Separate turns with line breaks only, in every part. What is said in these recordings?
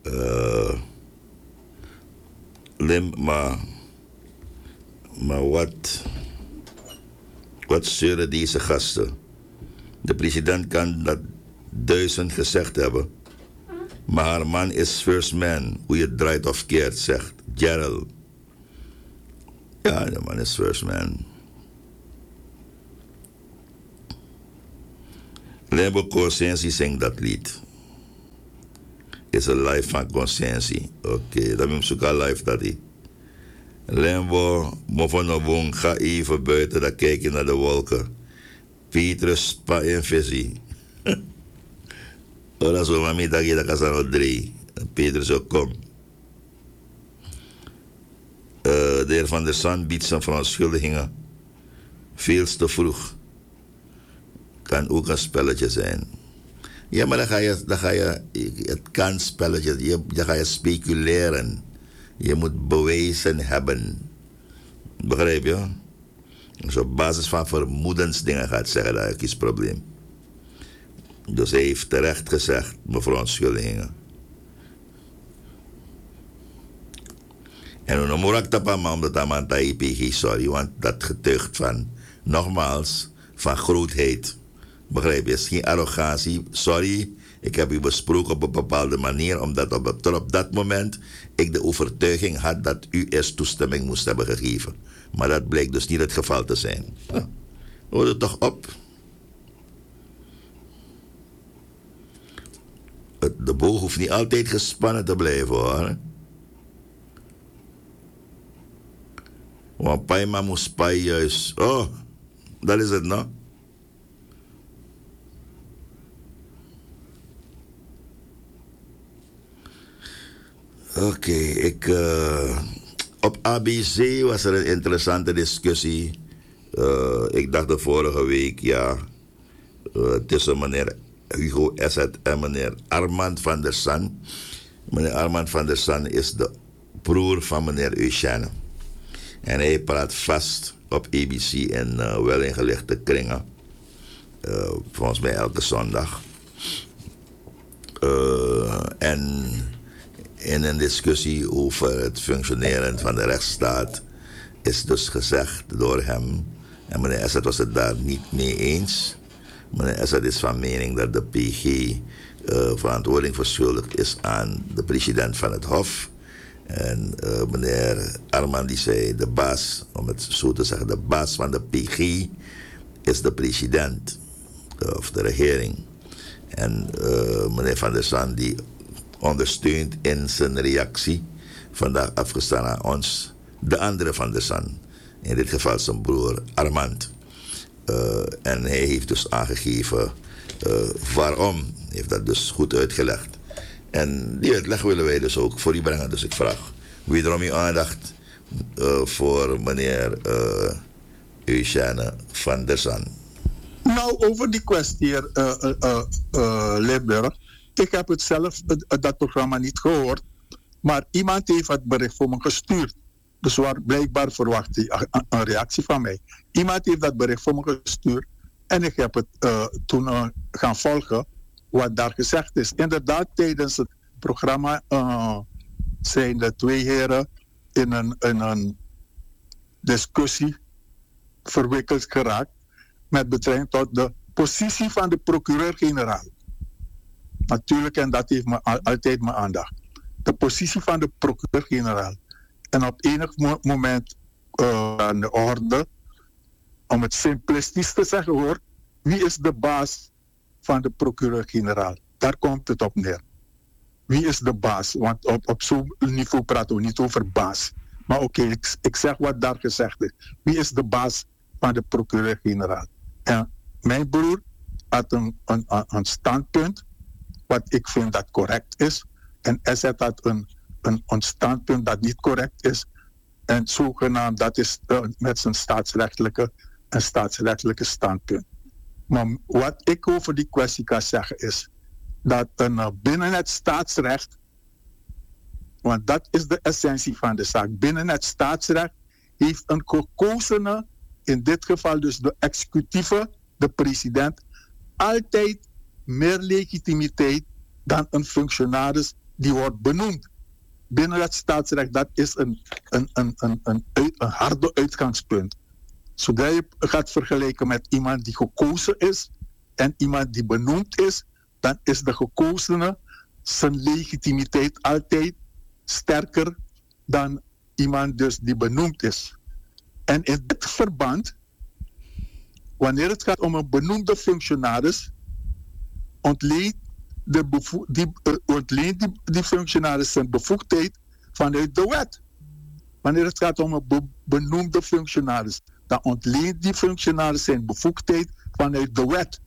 Lim, maar wat zeuren deze gasten? De president kan dat 1000 gezegd hebben. Maar haar man is first man, hoe je het draait of keert, zegt Gerald. Ja, de man is first man. Limbo Conscientie zingt dat lied. Is een live van Conscientie. Oké, dat moet ik al live dat hij. Limbo, Mofonobong, ga even buiten, dan kijk je naar de wolken. Petrus, spa en visie. Ora zo, mami, dat je dat kan zijn 3. Petrus ook kom. De heer Van der Sand biedt zijn verontschuldigingen. Veel te vroeg. Kan ook een spelletje zijn. Ja, maar dan ga je het kan spelletje, dan ga je speculeren. Je moet bewijzen hebben. Begrijp je? Dus op basis van vermoedens dingen gaat zeggen, dat is het probleem. Dus hij heeft terecht gezegd, mevrouw onschuldigingen. En dan moet ik dat maar omdat dat man dat IPG, sorry, want dat getuigt van, nogmaals, van grootheid. Begrijp je? Het is geen arrogantie. Sorry, ik heb u besproken op een bepaalde manier, omdat op dat moment ik de overtuiging had dat u eerst toestemming moest hebben gegeven. Maar dat bleek dus niet het geval te zijn. Ja. Hoor het toch op. De boog hoeft niet altijd gespannen te blijven, hoor. Want Paima moest Pai juist. Oh, dat is het, no? Oké, op ABC was er een interessante discussie. Ik dacht de vorige week, ja, tussen meneer Hugo Esset en meneer Armand van der San. Meneer Armand van der San is de broer van meneer Eugène. En hij praat vast op ABC in wel ingelichte kringen. Volgens mij elke zondag. En in een discussie over het functioneren van de rechtsstaat is dus gezegd door hem, en meneer Esset was het daar niet mee eens. Meneer Esset is van mening dat de PG verantwoording verschuldigd is aan de president van het Hof. En meneer Armand die zei, de baas, om het zo te zeggen, de baas van de PG is de president of de regering. En meneer Van der Sand die ondersteunt in zijn reactie vandaag afgestaan aan ons de andere Van der Sand. In dit geval zijn broer Armand. En hij heeft dus aangegeven waarom. Hij heeft dat dus goed uitgelegd. En die uitleg willen wij dus ook voor u brengen. Dus ik vraag wederom uw aandacht voor meneer Eugène Van der Sand.
Nou, over die kwestie, Limburg. Ik heb het zelf, dat programma niet gehoord. Maar iemand heeft het bericht voor me gestuurd. Dus waar blijkbaar verwacht hij een reactie van mij. Iemand heeft dat bericht voor me gestuurd. En ik heb het toen gaan volgen wat daar gezegd is. Inderdaad, tijdens het programma zijn de twee heren in een discussie verwikkeld geraakt met betrekking tot de positie van de procureur-generaal. Natuurlijk, en dat heeft altijd mijn aandacht. De positie van de procureur-generaal. En op enig moment aan de orde, om het simplistisch te zeggen hoor, wie is de baas van de procureur-generaal? Daar komt het op neer. Wie is de baas? Want op zo'n niveau praten we niet over baas. Maar oké, ik zeg wat daar gezegd is. Wie is de baas van de procureur-generaal? En mijn broer had een standpunt, wat ik vind dat correct is. En Esset had een standpunt dat niet correct is. En zogenaamd, dat is met zijn staatsrechtelijke standpunt. Maar wat ik over die kwestie kan zeggen is dat binnen het staatsrecht, want dat is de essentie van de zaak, binnen het staatsrecht heeft een gekozene, in dit geval dus de executieve, de president, altijd meer legitimiteit dan een functionaris die wordt benoemd. Binnen het staatsrecht, dat is een harde uitgangspunt. Zodra je gaat vergelijken met iemand die gekozen is en iemand die benoemd is, dan is de gekozene zijn legitimiteit altijd sterker dan iemand dus die benoemd is. En in dit verband, wanneer het gaat om een benoemde functionaris, ontleent die functionaris zijn bevoegdheid vanuit de wet. Wanneer het gaat om een benoemde functionaris, dan ontleent die functionaris zijn bevoegdheid vanuit de wet.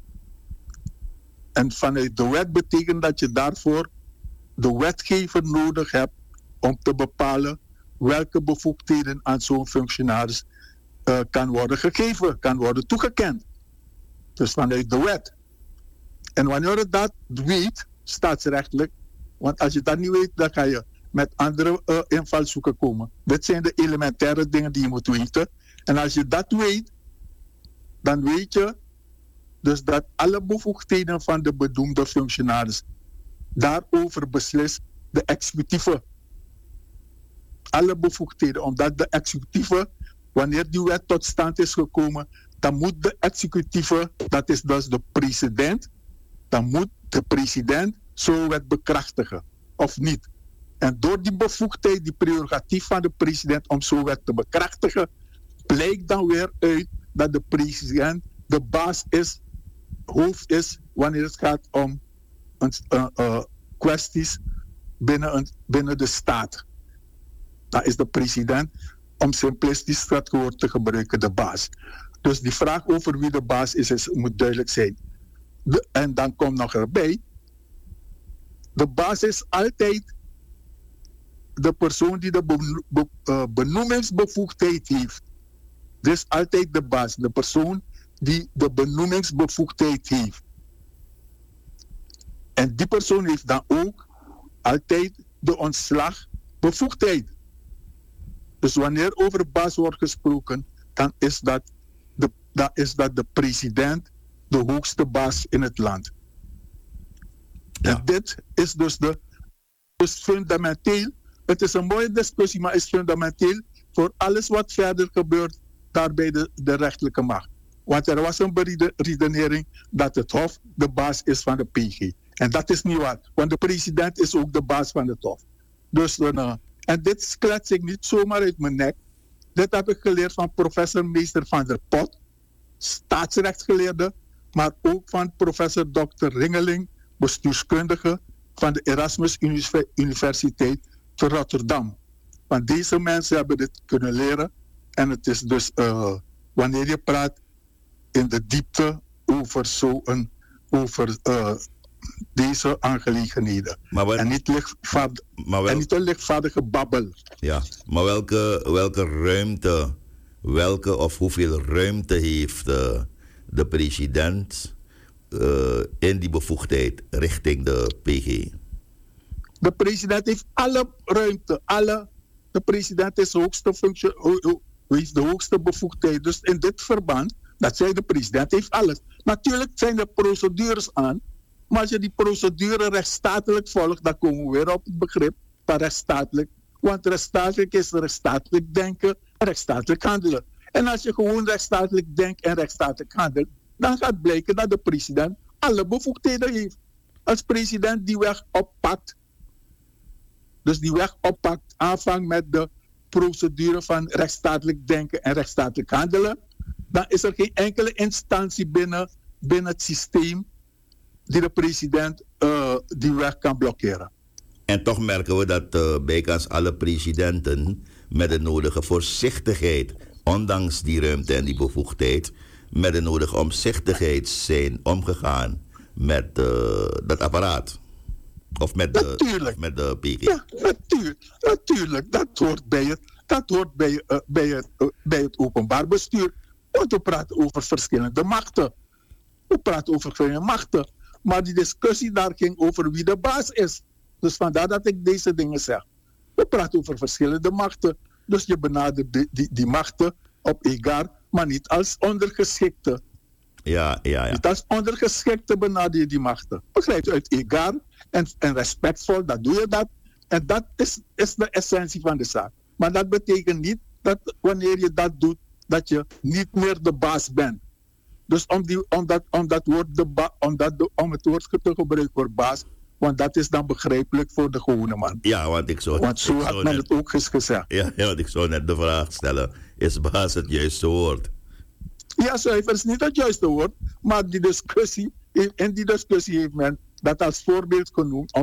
En vanuit de wet betekent dat je daarvoor de wetgever nodig hebt om te bepalen welke bevoegdheden aan zo'n functionaris kan worden gegeven, kan worden toegekend. Dus vanuit de wet. En wanneer je dat weet, staatsrechtelijk, want als je dat niet weet, dan ga je met andere invalshoeken komen. Dit zijn de elementaire dingen die je moet weten. En als je dat weet, dan weet je dus dat alle bevoegdheden van de benoemde functionaris, daarover beslist de executieve. Alle bevoegdheden, omdat de executieve, wanneer die wet tot stand is gekomen, dan moet de executieve, dat is dus de president, dan moet de president zo'n wet bekrachtigen, of niet. En door die bevoegdheid, die prerogatief van de president om zo'n wet te bekrachtigen, blijkt dan weer uit dat de president de baas is, hoofd is, wanneer het gaat om kwesties binnen de staat. Dan is de president, om simplistisch dat woord te gebruiken, de baas. Dus die vraag over wie de baas is moet duidelijk zijn. En dan komt nog erbij, de baas is altijd de persoon die de benoemingsbevoegdheid heeft. Dus altijd de baas, de persoon die de benoemingsbevoegdheid heeft. En die persoon heeft dan ook altijd de ontslagbevoegdheid. Dus wanneer over baas wordt gesproken, dan is dat de president de hoogste baas in het land. Ja. En dit is dus fundamenteel. Het is een mooie discussie, maar is fundamenteel voor alles wat verder gebeurt daarbij de rechterlijke macht. Want er was een redenering dat het Hof de baas is van de PG. En dat is niet waar, want de president is ook de baas van het Hof. Dus, en dit klets ik niet zomaar uit mijn nek. Dit heb ik geleerd van professor Meester van der Pot, staatsrechtsgeleerde, maar ook van professor Dr. Ringeling, bestuurskundige van de Erasmus Universiteit te Rotterdam. Want deze mensen hebben dit kunnen leren. En het is dus, wanneer je praat in de diepte over deze aangelegenheden. En niet een lichtvaardige babbel.
Ja, maar welke ruimte, of hoeveel ruimte heeft de president in die bevoegdheid richting de PG?
De president heeft alle ruimte, de president is heeft de hoogste bevoegdheid. Dus in dit verband, dat zei de president, heeft alles. Natuurlijk zijn er procedures aan, maar als je die procedure rechtsstatelijk volgt, dan komen we weer op het begrip van rechtsstatelijk. Want rechtsstatelijk is rechtsstatelijk denken en rechtsstatelijk handelen. En als je gewoon rechtsstatelijk denkt en rechtsstatelijk handelt, dan gaat blijken dat de president alle bevoegdheden heeft. Als president die weg oppakt, aanvangt met de procedure van rechtsstatelijk denken en rechtsstatelijk handelen, dan is er geen enkele instantie binnen het systeem die de president die weg kan blokkeren.
En toch merken we dat bijkans alle presidenten met de nodige voorzichtigheid, ondanks die ruimte en die bevoegdheid, met de nodige omzichtigheid zijn omgegaan met dat apparaat. Of met de PG.
Ja, natuurlijk. Dat hoort bij het openbaar bestuur. Want we praten over verschillende machten. Maar die discussie daar ging over wie de baas is. Dus vandaar dat ik deze dingen zeg. We praten over verschillende machten. Dus je benadert die machten op egaar, maar niet als ondergeschikte.
Ja.
Niet als ondergeschikte benader je die machten. Begrijp je, uit egaar. en respectvol, dan doe je dat. En dat is de essentie van de zaak. Maar dat betekent niet dat wanneer je dat doet, dat je niet meer de baas bent. Dus om het woord te gebruiken voor baas, want dat is dan begrijpelijk voor de gewone man.
Ja, want
zo had men het ook eens gezegd.
Ja, want ik zou net de vraag stellen, is baas het juiste woord?
Ja, zuiver is niet het juiste woord, maar in die discussie heeft men dat als voorbeeld genoemd